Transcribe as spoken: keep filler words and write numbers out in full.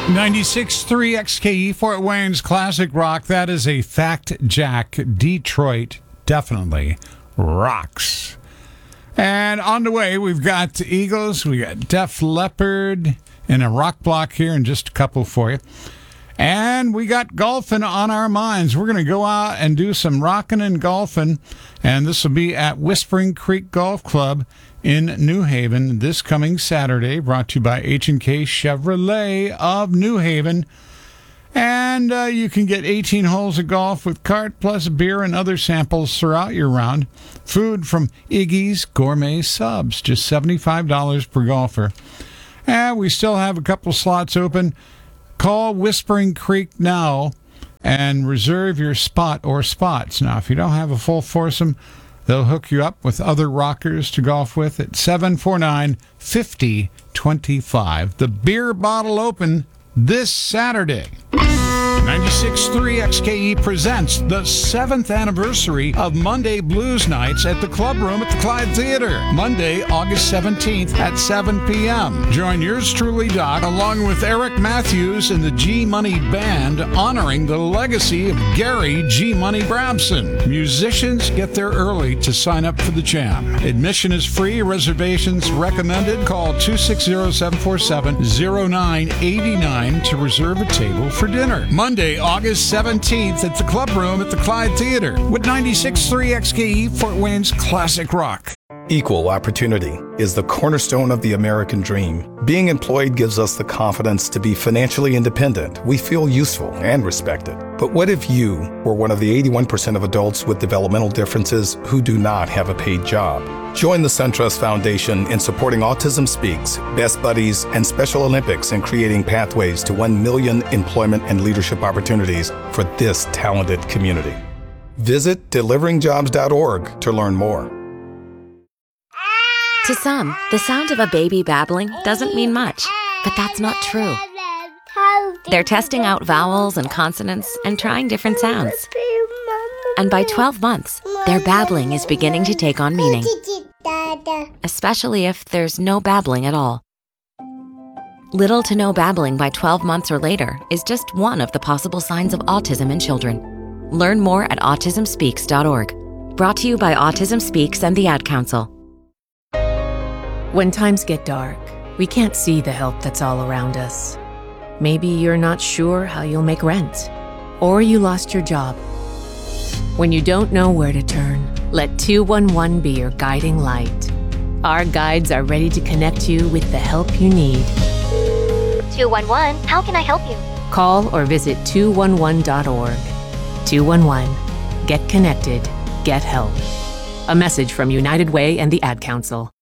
ninety-six point three X K E, Fort Wayne's Classic Rock. That is a fact, Jack. Detroit definitely rocks. And on the way, we've got Eagles, we got Def Leppard, and a rock block here in just a couple for you. And we got golfing on our minds. We're going to go out and do some rocking and golfing, and this will be at Whispering Creek Golf Club in New Haven this coming Saturday, brought to you by H and K Chevrolet of New Haven. And uh, you can get eighteen holes of golf with cart plus beer and other samples throughout your round. Food from Iggy's Gourmet Subs, just seventy-five dollars per golfer. And we still have a couple slots open. Call Whispering Creek now and reserve your spot or spots. Now, if you don't have a full foursome, they'll hook you up with other rockers to golf with at seven four nine, five oh two five. The beer bottle open this Saturday. ninety-six point three X K E presents the seventh anniversary of Monday Blues Nights at the Club Room at the Clyde Theater. Monday, August seventeenth at seven p.m. Join yours truly, Doc, along with Eric Matthews and the G-Money Band, honoring the legacy of Gary G-Money Brabson. Musicians get there early to sign up for the jam. Admission is free. Reservations recommended. Call two six zero, seven four seven, zero nine eight nine to reserve a table for dinner. Monday, August seventeenth at the Club Room at the Clyde Theater with ninety-six point three X K E, Fort Wayne's Classic Rock. Equal opportunity is the cornerstone of the American dream. Being employed gives us the confidence to be financially independent. We feel useful and respected. But what if you were one of the eighty-one percent of adults with developmental differences who do not have a paid job? Join the SunTrust Foundation in supporting Autism Speaks, Best Buddies, and Special Olympics in creating pathways to one million employment and leadership opportunities for this talented community. Visit delivering jobs dot org to learn more. To some, the sound of a baby babbling doesn't mean much, but that's not true. They're testing out vowels and consonants and trying different sounds. And by twelve months, their babbling is beginning to take on meaning, especially if there's no babbling at all. Little to no babbling by twelve months or later is just one of the possible signs of autism in children. Learn more at autism speaks dot org. Brought to you by Autism Speaks and the Ad Council. When times get dark, we can't see the help that's all around us. Maybe you're not sure how you'll make rent, or you lost your job. When you don't know where to turn, let two one one be your guiding light. Our guides are ready to connect you with the help you need. two one one, how can I help you? Call or visit two one one dot org. two one one. Get connected. Get help. A message from United Way and the Ad Council.